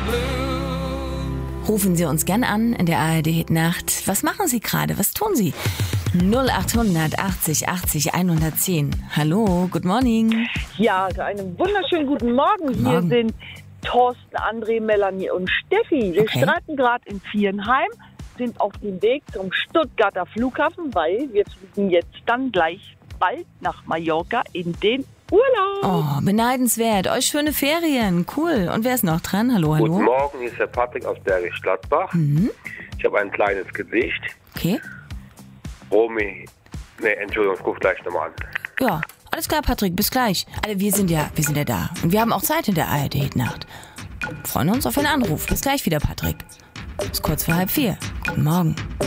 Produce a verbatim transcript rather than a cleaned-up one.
Rufen Sie uns gern an in der A R D-Nacht. Was machen Sie gerade? Was tun Sie? null achthundert achtzig achtzig hundertzehn. Hallo, good morning. Ja, einen wunderschönen guten Morgen. Guten Hier Morgen. sind Thorsten, André, Melanie und Steffi. Wir Okay. starten gerade in Viernheim, sind auf dem Weg zum Stuttgarter Flughafen, weil wir fliegen jetzt dann gleich bald nach Mallorca in den Urlaub. Oh, beneidenswert. Euch schöne Ferien. Cool. Und wer ist noch dran? Hallo, hallo. Guten Morgen, hier ist der Patrick aus Bergisch Gladbach. Mhm. Ich habe ein kleines Gedicht. Okay. Romy, ne, Entschuldigung, ich rufe gleich nochmal an. Ja, alles klar, Patrick. Bis gleich. Also, wir sind ja, wir sind ja da. Und wir haben auch Zeit in der A R D-Nacht. Freuen uns auf einen Anruf. Bis gleich wieder, Patrick. Bis kurz vor halb vier. Guten Morgen.